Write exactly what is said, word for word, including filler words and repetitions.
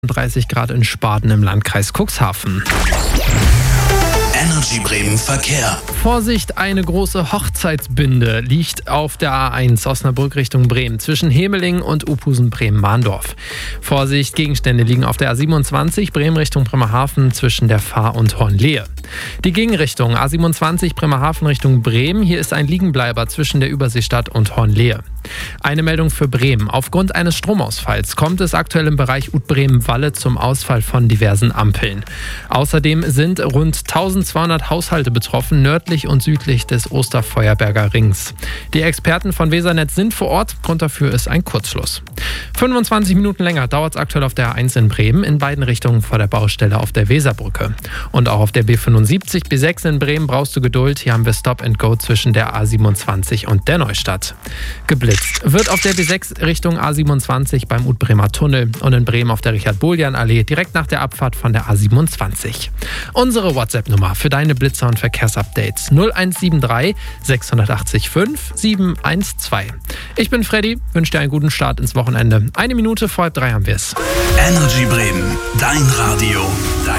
dreißig Grad in Spaden im Landkreis Cuxhaven. Energy Bremen Verkehr. Vorsicht, eine große Hochzeitsbinde liegt auf der A eins Osnabrück Richtung Bremen zwischen Hemeling und Uphusen-Bremen-Mahndorf. Vorsicht, Gegenstände liegen auf der A siebenundzwanzig Bremen Richtung Bremerhaven zwischen der Fahr und Hornlehe. Die Gegenrichtung A siebenundzwanzig Bremerhaven Richtung Bremen. Hier ist ein Liegenbleiber zwischen der Überseestadt und Hornlehe. Eine Meldung für Bremen. Aufgrund eines Stromausfalls kommt es aktuell im Bereich Ut-Bremen-Walle zum Ausfall von diversen Ampeln. Außerdem sind rund eintausendzweihundert Haushalte betroffen, nördlich und südlich des Osterfeuerberger Rings. Die Experten von Wesernet sind vor Ort. Grund dafür ist ein Kurzschluss. fünfundzwanzig Minuten länger dauert es aktuell auf der A eins in Bremen, in beiden Richtungen vor der Baustelle auf der Weserbrücke. Und auch auf der B fünfundsiebzig, B sechs in Bremen brauchst du Geduld. Hier haben wir Stop and Go zwischen der A siebenundzwanzig und der Neustadt. Geblitzt wird auf der B sechs Richtung A siebenundzwanzig beim Ut-Bremer Tunnel und in Bremen auf der Richard-Boljan-Allee direkt nach der Abfahrt von der A siebenundzwanzig. Unsere WhatsApp-Nummer für deine Blitzer- und Verkehrsupdates null eins sieben drei sechs acht fünf sieben eins zwei. Ich bin Freddy, wünsche dir einen guten Start ins Wochenende. Eine Minute vor halb drei haben wir es. Energy Bremen, dein Radio, dein